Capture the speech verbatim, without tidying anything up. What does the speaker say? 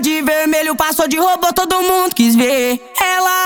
de vermelho, passou de robô, todo mundo quis ver. Ela